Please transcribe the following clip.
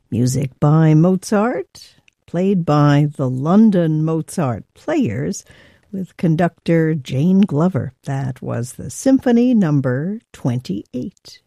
Music by Mozart, played by the London Mozart Players with conductor Jane Glover. That was the Symphony Number 28.